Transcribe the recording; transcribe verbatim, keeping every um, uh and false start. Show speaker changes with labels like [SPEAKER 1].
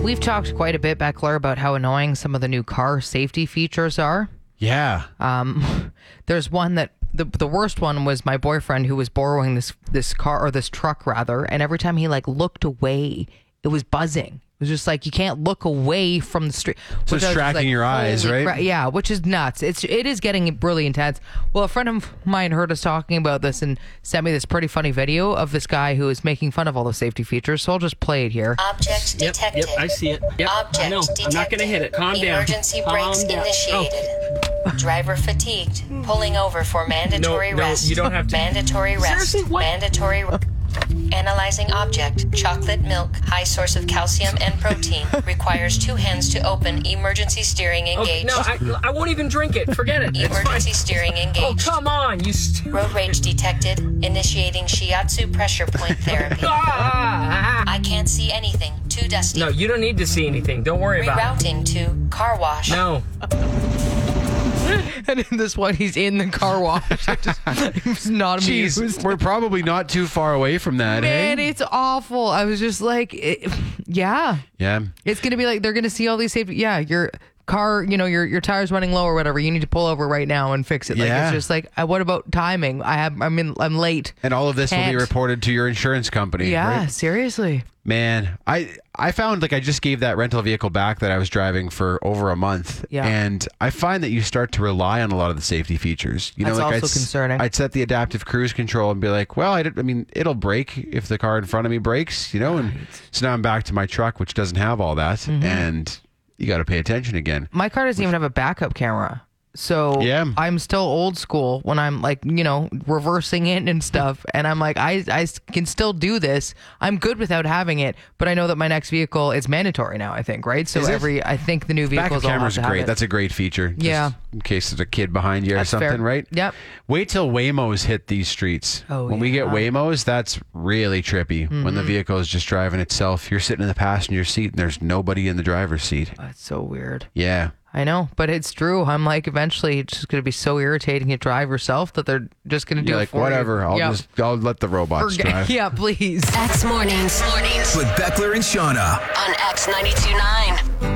[SPEAKER 1] We've talked quite a bit, Beckler, about how annoying some of the new car safety features are.
[SPEAKER 2] Yeah.
[SPEAKER 1] Um, there's one that the the worst one was my boyfriend who was borrowing this this car or this truck rather, and every time he like looked away, it was buzzing. It was just like you can't look away from the street.
[SPEAKER 2] So it's tracking
[SPEAKER 1] like,
[SPEAKER 2] your eyes, right?
[SPEAKER 1] Cra- yeah, which is nuts. It's it is getting really intense. Well, a friend of mine heard us talking about this and sent me this pretty funny video of this guy who is making fun of all the safety features. So I'll just play it here.
[SPEAKER 3] Object
[SPEAKER 4] Yep,
[SPEAKER 3] detected.
[SPEAKER 4] yep, I see it. Yep,
[SPEAKER 3] Object
[SPEAKER 4] I know.
[SPEAKER 3] detected.
[SPEAKER 4] I'm not going to hit it. Calm down.
[SPEAKER 3] Emergency
[SPEAKER 4] Calm
[SPEAKER 3] brakes
[SPEAKER 4] down.
[SPEAKER 3] initiated.
[SPEAKER 4] Oh.
[SPEAKER 3] Driver fatigued. Pulling over for mandatory
[SPEAKER 4] No, no,
[SPEAKER 3] rest.
[SPEAKER 4] you don't have to.
[SPEAKER 3] Mandatory rest.
[SPEAKER 4] Seriously? What?
[SPEAKER 3] Mandatory rest. Analyzing object. Chocolate milk. High source of calcium and protein. Requires two hands to open. Emergency steering engaged.
[SPEAKER 4] Okay, no, I, I won't even drink it. Forget it. It's
[SPEAKER 3] Emergency
[SPEAKER 4] fine.
[SPEAKER 3] steering engaged.
[SPEAKER 4] Oh, come on. You st-
[SPEAKER 3] Road rage detected. Initiating shiatsu pressure point therapy.
[SPEAKER 4] Ah!
[SPEAKER 3] I can't see anything. Too dusty.
[SPEAKER 4] No, you don't need to see anything. Don't worry about it.
[SPEAKER 3] Rerouting to car wash.
[SPEAKER 4] No.
[SPEAKER 1] And in this one, he's in the car wash. He was not amused.
[SPEAKER 2] Jeez, we're probably not too far away from that,
[SPEAKER 1] Man,
[SPEAKER 2] hey?
[SPEAKER 1] it's awful. I was just like, it, yeah.
[SPEAKER 2] Yeah.
[SPEAKER 1] It's going to be like, they're going to see all these safety. Yeah, your car, you know, your your tire's running low or whatever. You need to pull over right now and fix it. Like,
[SPEAKER 2] Yeah.
[SPEAKER 1] it's just like, uh, what about timing? I have, I'm in, I'm late.
[SPEAKER 2] And all of this will
[SPEAKER 1] Can't.
[SPEAKER 2] be reported to your insurance company.
[SPEAKER 1] Yeah,
[SPEAKER 2] right?
[SPEAKER 1] seriously.
[SPEAKER 2] Man, I I found like I just gave that rental vehicle back that I was driving for over a month.
[SPEAKER 1] Yeah.
[SPEAKER 2] And I find that you start to rely on a lot of the safety features. You
[SPEAKER 1] That's
[SPEAKER 2] know, like
[SPEAKER 1] also
[SPEAKER 2] I'd, s-
[SPEAKER 1] concerning.
[SPEAKER 2] I'd set the adaptive cruise control and be like, well, I, did, I mean, it'll brake if the car in front of me brakes, you know? And so now I'm back to my truck, which doesn't have all that.
[SPEAKER 1] Mm-hmm.
[SPEAKER 2] And you got to pay attention again.
[SPEAKER 1] My car doesn't even have a backup camera. So
[SPEAKER 2] Yeah.
[SPEAKER 1] I'm still old school when I'm like, you know, reversing it and stuff. And I'm like, I, I can still do this. I'm good without having it. But I know that my next vehicle is mandatory now, I think, right? So
[SPEAKER 2] Is it?
[SPEAKER 1] every, I think the new
[SPEAKER 2] Backup
[SPEAKER 1] vehicles all have
[SPEAKER 2] camera's
[SPEAKER 1] to have
[SPEAKER 2] great.
[SPEAKER 1] it.
[SPEAKER 2] That's a great feature. just
[SPEAKER 1] Yeah.
[SPEAKER 2] in case there's a kid behind you
[SPEAKER 1] That's
[SPEAKER 2] or something,
[SPEAKER 1] fair.
[SPEAKER 2] right?
[SPEAKER 1] Yep.
[SPEAKER 2] Wait till Waymos hit these streets.
[SPEAKER 1] Oh,
[SPEAKER 2] when we get
[SPEAKER 1] yeah.
[SPEAKER 2] Waymos, that's really trippy. When
[SPEAKER 1] Mm-hmm.
[SPEAKER 2] the vehicle is just driving itself, you're sitting in the passenger seat and there's nobody in the driver's seat.
[SPEAKER 1] That's so weird.
[SPEAKER 2] Yeah.
[SPEAKER 1] I know, but it's true. I'm like, eventually it's just going to be so irritating to drive yourself that they're just going to do
[SPEAKER 2] You're
[SPEAKER 1] it
[SPEAKER 2] like,
[SPEAKER 1] for
[SPEAKER 2] whatever.
[SPEAKER 1] you.
[SPEAKER 2] I'll
[SPEAKER 1] Yep.
[SPEAKER 2] just I'll let the robots
[SPEAKER 1] Forget-
[SPEAKER 2] drive.
[SPEAKER 1] Yeah, please.
[SPEAKER 3] X Mornings. Mornings.
[SPEAKER 5] With Beckler and Shauna.
[SPEAKER 3] On X ninety-two point nine.